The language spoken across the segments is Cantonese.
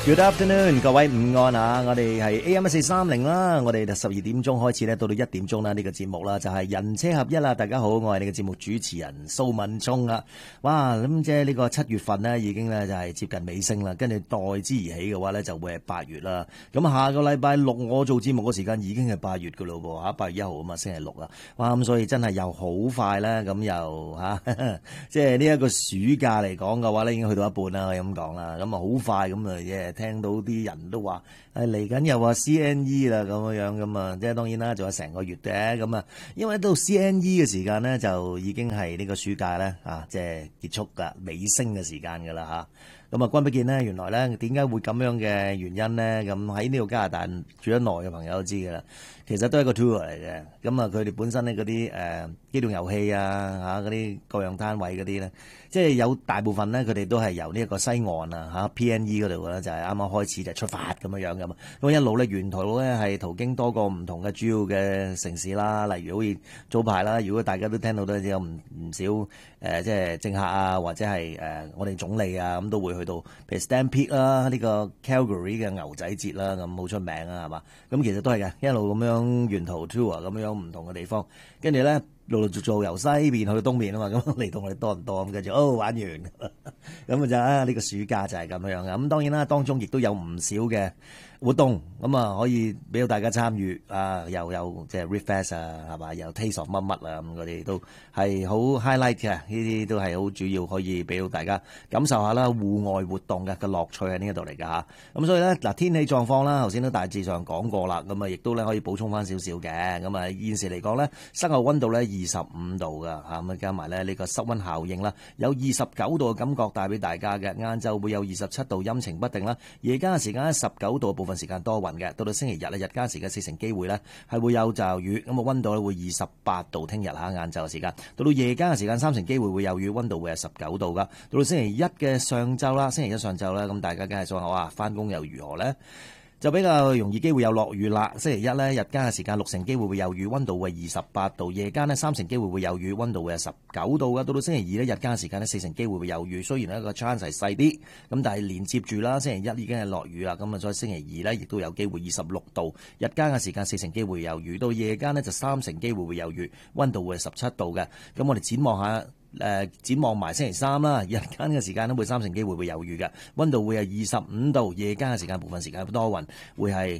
Good afternoon， 各位午安啊！我哋係 AM1430 啦，我哋就12點鐘開始咧，到1點鐘啦，呢個節目啦就係人車合一啦。大家好，我係你嘅節目主持人蘇敏聰啊！哇，咁即係呢個7月份呢，已經咧就係接近尾聲啦，跟住代之而起嘅話咧，就會係8月啦。咁下個禮拜六我做節目嘅時間已經係8月噶咯喎，嚇8月1號啊嘛，星期六啊！哇，咁所以真係又好快啦，咁又即係呢一個暑假嚟講嘅話咧，已經去到一半啦，可以咁講啦。咁啊好快咁啊聽到啲人都話嚟緊又話 CNE 啦咁樣咁啊，即係當然啦，仲有成個月嘅咁啊，因為到 CNE 嘅時間咧，就已經係呢個暑假咧即係結束㗎尾聲嘅時間㗎啦嚇。咁啊，君不見呢，原來咧點解會咁樣嘅原因咧？咁喺呢個加拿大住得耐嘅朋友都知㗎啦，其實都係一個 tour 嚟嘅。咁啊，佢哋本身咧嗰啲機動遊戲啊嗰啲各樣攤位嗰啲咧，即係有大部分咧佢哋都係由呢一個西岸啊 PNE 嗰度咧就係啱啱開始就出發咁樣㗎嘛。咁一路咧沿途咧係途經多個唔同嘅主要嘅城市啦，例如好似早排啦，如果大家都聽到都有唔少即係政客啊或者係我哋總理啊咁都會去到，譬如 Stampede 啦，呢個 Calgary 嘅牛仔節啦，咁好出名啊，係嘛？咁其實都係嘅，一路咁樣沿途 tour 咁樣唔同嘅地方，跟住咧陸陸續續由西邊去到東面啊嘛，咁嚟到我哋多倫多咁，跟住玩完，咁就呢個暑假就係咁樣嘅。咁當然啦，當中亦都有唔少嘅活動，咁啊可以俾到大家參與啊，又有即係 Refresh 啊，係嘛，又 Taste of 乜乜啊，咁嗰啲都係好 highlight 嘅，呢啲都係好主要可以俾到大家感受下啦，戶外活動嘅樂趣喺呢一度嚟㗎嚇。咁所以咧嗱，天氣狀況啦，頭先都大致上講過啦，咁啊亦都咧可以補充翻少少嘅。咁啊現時嚟講咧，室外溫度咧25度㗎嚇，咁加埋咧呢個室溫效應啦，有29度嘅感覺帶俾大家嘅。晏晝會有27度，陰晴不定啦。夜間嘅時間咧19度，部分時間多雲嘅。到星期日咧，日間時間40%機會咧係會有驟雨，咁啊溫度咧會28度。聽日晏晝嘅時間，到夜間嘅時間30%機會有雨，溫度會係19度㗎。到星期一嘅上晝啦，星期一上晝咧，咁大家梗係想話返工又如何咧？就比較容易機會有落雨啦。星期一咧，日間嘅時間60%機會有雨，溫度會28度；夜間呢30%機會有雨，溫度會係19度㗎。到星期二咧，日間嘅時間呢40%機會有雨，雖然呢個 chance 係細啲，咁但係連接住啦，星期一已經係落雨啦，咁啊所以星期二呢亦都有機會26度，日間嘅時間40%機會有雨，到夜間呢就30%機會有雨，溫度會係17度嘅。咁我哋展望下。展望埋星期三啦，日間嘅時間都會30%機會有雨嘅，溫度會係25度，夜間嘅時間部分時間多雲，會係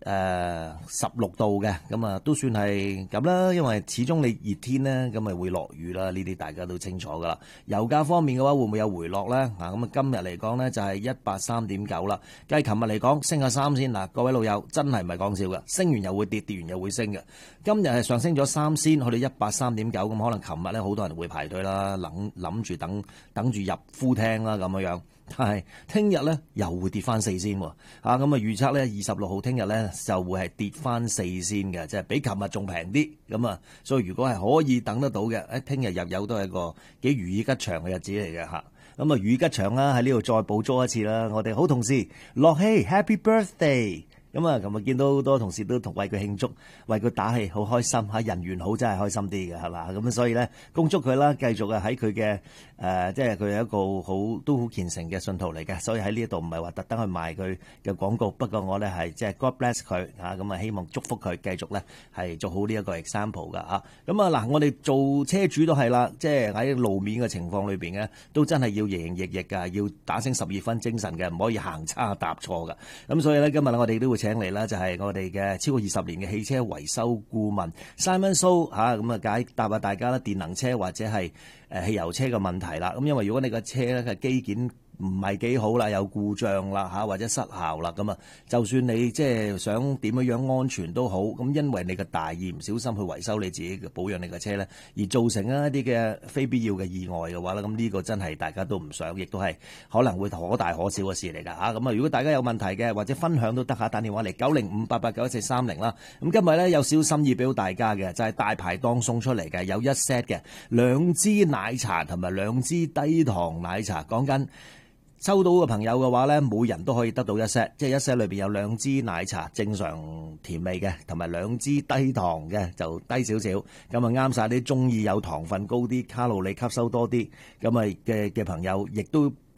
16度嘅，咁啊都算係咁啦。因為始終你熱天呢，咁咪會落雨啦，呢啲大家都清楚噶啦。油價方面嘅話，會唔會有回落呢？咁啊今日嚟講呢，就係183.9啦。計琴日嚟講升下3先嗱，各位老友真係唔係講笑㗎，升完又會跌，跌完又會升嘅。今日係上升咗3先，去到183.9，咁可能琴日咧好多人會排隊啦，諗住等住入夫廳啦咁樣。但係聽日咧又會跌翻4先喎，咁啊預測咧26號聽日咧就會係跌翻4先嘅，即係比琴日仲平啲咁啊。所以如果係可以等得到嘅，聽日入油都係一個幾如意吉祥嘅日子嚟嘅嚇。咁啊如意吉祥啦，喺呢度再補足一次啦。我哋好同事樂希 Happy Birthday！咁啊，琴日見到好多同事都同為佢慶祝，為佢打氣，好開心嚇，人緣好真係開心啲嘅，係嘛？咁所以咧，恭祝佢啦，繼續啊喺佢嘅即係佢係一個都好虔誠嘅信徒嚟嘅，所以喺呢一度唔係話特登去賣佢嘅廣告，不過我咧係即係 God bless 佢嚇，咁啊希望祝福佢繼續咧係做好呢一個 example 㗎嚇。咁啊嗱，我哋做車主都係啦，即係喺路面嘅情況裏邊咧，都真係要營營役役㗎，要打醒12分精神嘅，唔可以行差踏錯㗎。咁所以咧，今日我哋都會請嚟啦，就係我哋嘅超過20年嘅汽車維修顧問 Simon So 咁啊解答下大家啦，電能車或者係汽油車嘅問題啦。咁因為如果你個車咧嘅機件唔係幾好啦，有故障啦或者失效啦，咁啊，就算你即係想點樣安全都好，咁因為你嘅大意唔小心去維修你自己嘅保養你嘅車咧，而造成一啲嘅非必要嘅意外嘅話咧，咁呢個真係大家都唔想，亦都係可能會可大可小嘅事嚟㗎嚇。咁啊，如果大家有問題嘅或者分享都得嚇，打電話嚟90588911430啦。咁今日咧有少少心意俾到大家嘅，就係大排檔送出嚟嘅，有一 set 嘅2支奶茶同埋2支低糖奶茶，講緊。收到嘅朋友嘅話咧，每人都可以得到一 set， 即係一 set 裏邊有2支奶茶正常甜味嘅，同埋2支低糖嘅就低少少，咁啊啱晒啲中意有糖分高啲、卡路里吸收多啲咁啊嘅朋友，亦都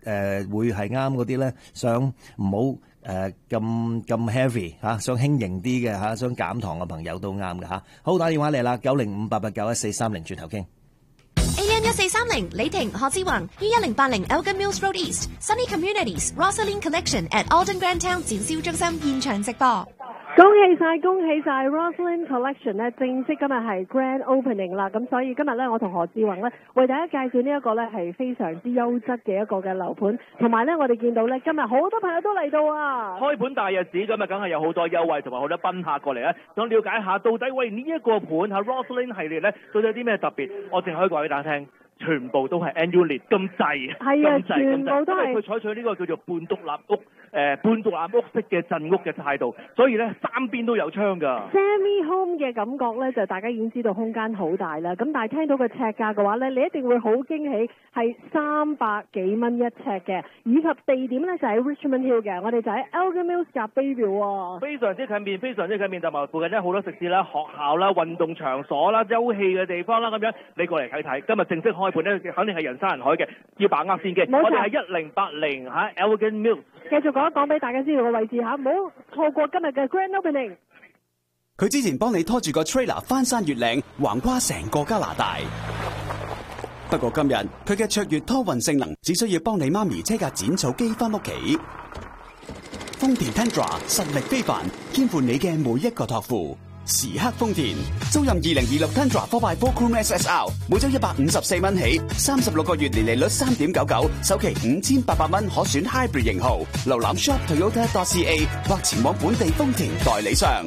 會係啱嗰啲咧，想唔好咁 heavy 嚇，想輕盈啲嘅嚇，想減糖嘅朋友都啱嘅嚇。好，打電話嚟啦，90588911430轉頭傾。 AM1430 李婷何志宏於1080 Elgin Mills Road East Sunny Communities Rosalind Collection at Alden Grand Town 展銷中心現場直播。 恭喜晒 Rosalind Collection 咧，正式今日係 Grand Opening 啦，咁所以今日咧我同何志宏咧為大家介紹呢一個咧係非常之優質嘅一個嘅樓盤，同埋咧我哋見到咧今日好多朋友都嚟到啊！ 開盤大日子，今日梗係有好多優惠同埋好多賓客過嚟咧，想了解下到底喂呢一個盤喺 Rosalind 系列咧到底有啲咩特別，我淨係可以講俾大家聽。全部都係 annual 咁滯， 係啊，全部都係。 佢採取呢個叫做半獨立屋，半獨立屋式嘅鎮屋嘅態度，所以咧三邊都有窗㗎。 Semi home 嘅感覺咧，就大家已經知道空間好大啦。咁但係聽到個尺價嘅話咧，你一定會好驚喜，係300幾蚊一尺嘅，以及地點咧就喺 Richmond Hill 嘅，我哋就喺 Elgin Mills 夾 Bayview 喎。 非常之近面，非常之近面，同埋附近咧好多食肆啦、學校啦、運動場所啦、休憩嘅地方啦咁樣，你過嚟睇睇。今日正式開盤咧，肯定係人山人海嘅，要把握先機。我哋係1080喺 Elgin Mills。繼續講一講俾大家知道個位置嚇，唔好錯過今日嘅 Grand Opening。 佢之前幫你拖住個 trailer 翻山越嶺，橫跨成個加拿大。不過今日佢嘅卓越拖運性能，只需要幫你媽咪車架剪草機翻屋企。豐田 Tundra 實力非凡，肩負你嘅每一個託付。時刻豐田，租賃2026 Tundra 4x4 Chrome SSR， 每周154蚊起，36個月年利率3.99%，首期5800蚊可選 Hybrid 型號。瀏覽 shop.toyota.ca 或前往本地豐田代理商。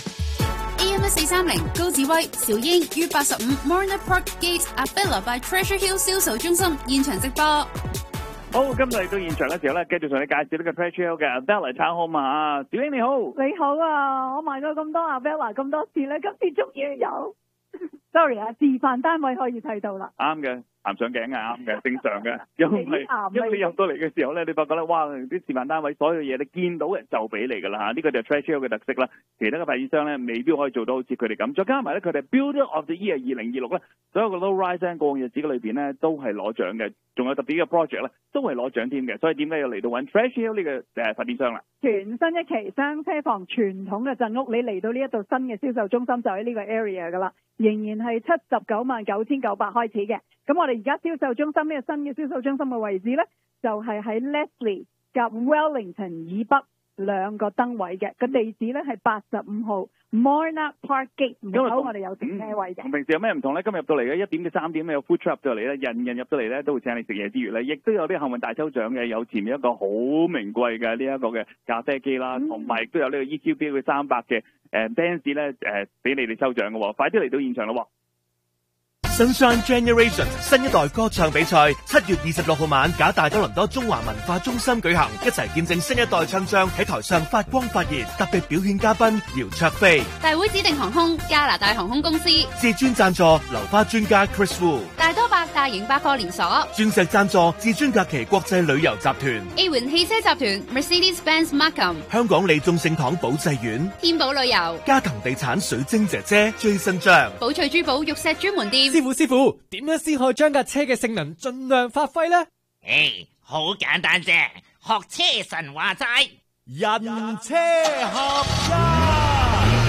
AM1430 高志威、小英於85 Morna Park Gate Abella by Treasure Hill 銷售中心現場直播。 好，今日嚟到現場嘅時候咧，繼續同你介紹呢個 Treasure Hill 嘅 Abella Townhome 啊，小英你好， 你好啊，我買過咁多 Abella 咁多次咧，今次終於有，sorry 啊，示範單位可以睇到啦， 啱嘅。行上頸係啱嘅，正常嘅。因為你入到嚟嘅時候咧，你發覺咧，哇！啲示範單位所有嘢你見到嘅就俾你㗎啦嚇，呢個就係 Treasure Hill 嘅特色啦。其他嘅發展商咧未必可以做到好似佢哋咁。再加埋咧，佢哋 Builder of the Year 2026咧，所有嘅 low rise 過往日子嘅裏邊咧都係攞獎嘅，仲有特別嘅 project 咧都係攞獎添嘅。所以點解要嚟到揾 Treasure Hill 呢個發展商啦？ 全新一期雙車房傳統嘅鎮屋，你嚟到呢一度新嘅銷售中心就喺呢個 area 㗎啦，仍然係799900開始嘅。咁我哋而家銷售中心呢個新嘅銷售中心嘅位置呢，就係喺 Leslie 夾 Wellington 以北兩個燈位嘅，個地址呢係85號 Morna Park Gate 門口，我哋有停車位嘅。 同平時有咩唔同呢？今日入到嚟嘅1點至3點有 food truck 入到嚟咧，人人入到嚟咧都會請你食嘢之餘咧，亦都有啲幸運大抽獎嘅，有前面一個好名貴嘅呢一個嘅咖啡機啦，同埋亦都有呢個 EQ 標嘅300嘅Benz 咧俾你哋抽獎嘅喎，快啲嚟到現場咯！ Sunshine Generation 新一代歌唱比賽7月26號晚，假大多倫多中華文化中心舉行，一齊見證新一代唱將喺台上發光發熱。特別表演嘉賓姚焯菲， 大會指定航空加拿大航空公司， 至尊贊助流花專家 Chris Wu， 大多百大型百貨連鎖， 鑽石贊助至尊假期國際旅遊集團， A 環汽車集團 Mercedes-Benz Markham， 香港利眾聖堂保濟院， 天寶旅遊， 嘉騰地產水晶姐姐最新章， 寶翠珠寶玉石專門店。 師傅，點樣先可以將架車嘅性能盡量發揮呢？ 好簡單啫，學車神話齋， 人車合一。